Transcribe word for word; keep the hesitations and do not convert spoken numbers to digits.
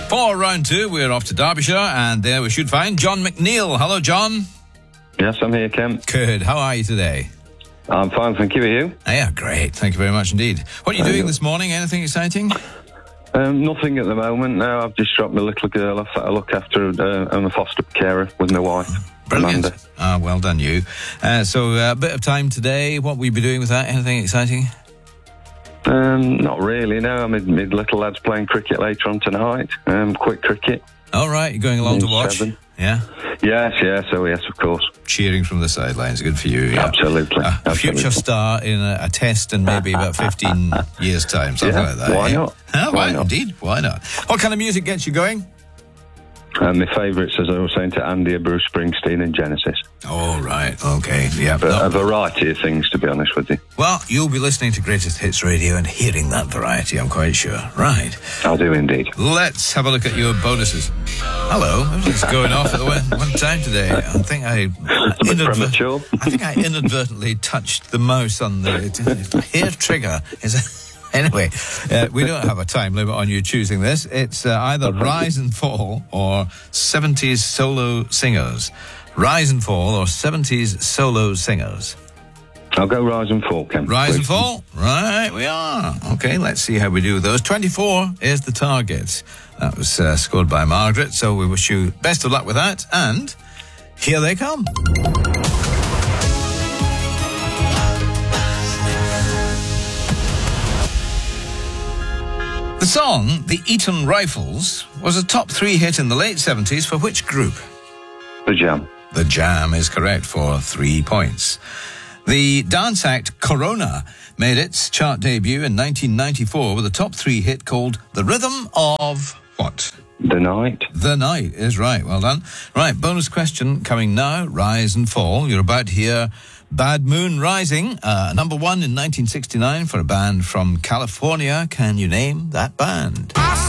For round two, we're off to Derbyshire, and there we should find John McNeil. Hello, John. Yes, I'm here, Ken. Good. How are you today? I'm fine, thank you. Are you? Yeah, great. Thank you very much indeed. What are you doing this morning? Anything exciting? Um, nothing at the moment. No, I've just dropped my little girl off that I look after. Uh, I'm a foster carer with my wife, Brilliant. Amanda. Ah, well done, you. Uh, so, a uh, bit of time today. What will you be doing with that? Anything exciting? Um, not really, no. I'm my little lad's playing cricket later on tonight. Um, quick cricket. All right, you're going along to watch? Seven. Yeah? Yes, yes, oh yes, of course. Cheering from the sidelines, good for you. Yeah. Absolutely. Uh, a Absolutely. future star in a, a test in maybe about fifteen years' time, something Yeah, like that. why eh? not? Ah, Why why not? Indeed, why not? What kind of music gets you going? Um, my favourites, as I was saying, to Andy, are Bruce Springsteen and Genesis. Oh, right, okay, yeah. But no. a variety of things, to be honest with you. Well, you'll be listening to Greatest Hits Radio and hearing that variety, I'm quite sure. Right. I do indeed. Let's have a look at your bonuses. Hello, everything's going off at the one, one time today. I think I... It's a bit inadver- premature. I think I inadvertently touched the mouse on the the hair trigger. Is it? Anyway, uh, we don't have a time limit on you choosing this. It's uh, either Rise and Fall or seventies solo singers. Rise and Fall or seventies solo singers. I'll go Rise and Fall, Ken. Rise please. and Fall? Right, we are. Okay, let's see how we do with those. twenty-four is the target. That was uh, scored by Margaret, so we wish you best of luck with that. And here they come. The song, The Eton Rifles, was a top three hit in the late seventies for which group? The Jam. The Jam is correct for three points. The dance act Corona made its chart debut in nineteen ninety-four with a top three hit called The Rhythm of what? The Night. The Night is right. Well done. Right, bonus question coming now. Rise and Fall. You're about to hear Bad Moon Rising, uh, number one in nineteen sixty-nine for a band from California. Can you name that band?